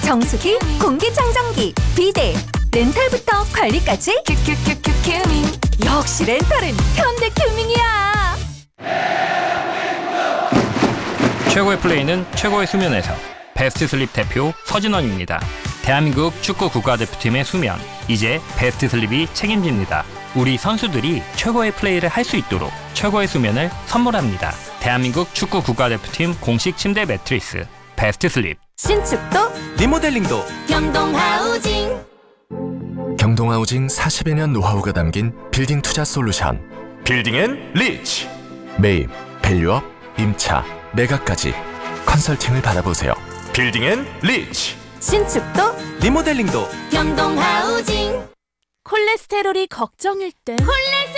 정수기, 공기청정기, 비데, 렌탈부터 관리까지 큐큐큐큐 큐밍. 역시 렌탈은 현대큐밍이야. 최고의 플레이는 최고의 수면에서. 베스트 슬립 대표 서진원입니다. 대한민국 축구 국가대표팀의 수면, 이제 베스트 슬립이 책임집니다. 우리 선수들이 최고의 플레이를 할 수 있도록 최고의 수면을 선물합니다. 대한민국 축구 국가대표팀 공식 침대 매트리스 베스트 슬립. 신축도 리모델링도 경동하우징. 경동하우징 40여 년 노하우가 담긴 빌딩 투자 솔루션. 빌딩앤리치. 매입, 밸류업, 임차, 매각까지 컨설팅을 받아보세요. 빌딩앤리치. 신축도 리모델링도 경동하우징. 콜레스테롤이 걱정일 땐